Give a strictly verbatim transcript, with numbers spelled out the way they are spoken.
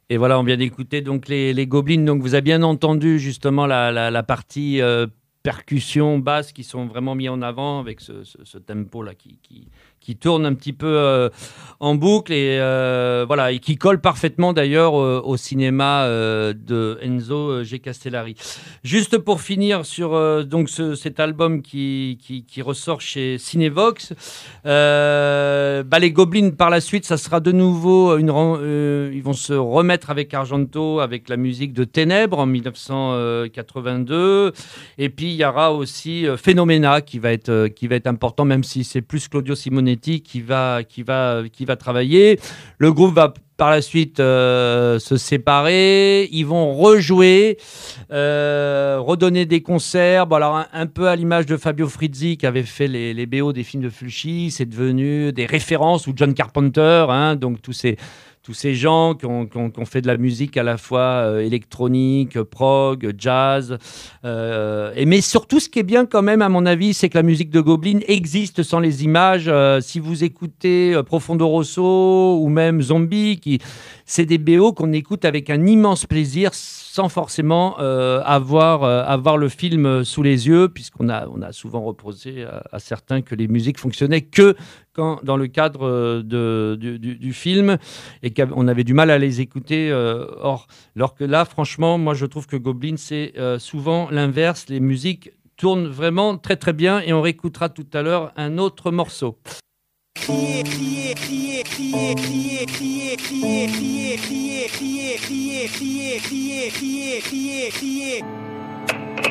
Et voilà, on vient d'écouter donc les, les Gobelins. Donc vous avez bien entendu justement la, la, la partie euh, percussion, basse qui sont vraiment mis en avant avec ce, ce, ce tempo là qui, qui, qui tourne un petit peu euh, en boucle et euh, voilà et qui colle parfaitement d'ailleurs euh, au cinéma euh, de Enzo G. Castellari. Juste pour finir sur euh, donc ce, cet album qui, qui, qui ressort chez Cinevox, euh, bah, les Gobelins par la suite, ça sera de nouveau une euh, ils vont se remettre avec Argento avec la musique de Ténèbres en dix-neuf cent quatre-vingt-deux et puis il y aura aussi euh, Phenomena qui va être euh, qui va être important même si c'est plus Claudio Simonetti qui va qui va qui va travailler. Le groupe va par la suite euh, se séparer, ils vont rejouer, euh, redonner des concerts. Bon, alors un, un peu à l'image de Fabio Frizzi qui avait fait les, les B O des films de Fulci, c'est devenu des références, ou John Carpenter, hein, donc tous ces tous ces gens qui ont, qui ont, qui ont fait de la musique à la fois euh, électronique, prog, jazz. Euh, et, mais surtout, ce qui est bien quand même, à mon avis, c'est que la musique de Goblin existe sans les images. Euh, si vous écoutez euh, Profondo Rosso ou même Zombie, qui, c'est des B O qu'on écoute avec un immense plaisir sans forcément euh, avoir, euh, avoir le film sous les yeux, puisqu'on a, on a souvent reproché à, à certains que les musiques fonctionnaient que quand, dans le cadre de, du, du, du film et qu'on avait du mal à les écouter. Euh, or, alors que là, franchement, moi je trouve que Goblin, c'est euh, souvent l'inverse. Les musiques tournent vraiment très très bien et on réécoutera tout à l'heure un autre morceau. Crier, crier, crier, crier, crier, crier, crier, crier, crier, crier, crier, crier, crier, crier, crier, crier.